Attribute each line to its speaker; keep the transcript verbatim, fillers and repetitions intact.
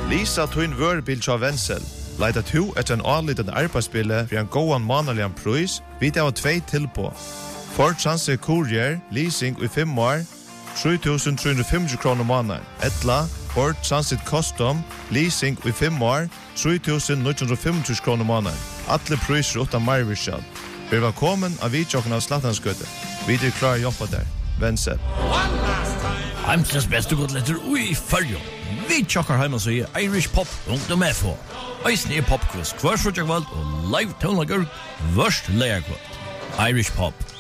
Speaker 1: Lisa Twin Wörbil tja Wenzel. Leita to etter en anliten arbeidsspille for en gåan manalian prøys, vidt av tvei tilpå. Ford Transit Courier, leasing i fem år, tre tusen tre hundre femti kroner måneder. Etla, Ford Transit Custom, leasing i fem år, tre tusen ni hundre femti kroner måneder. Alle prøyser utan marvirskjall. Vi var velkommen av vidtjokken av Slattanskøtte. Vi er klar å jobbe der. Wenzel.
Speaker 2: Heimsens beste godletter ui fyrjo. Vi tjokkar heima så i Irish Pop rundt om F H. Eisen er popquiz, hver frutjakvald og live tonlager, vørst leierkvald. Irish Pop.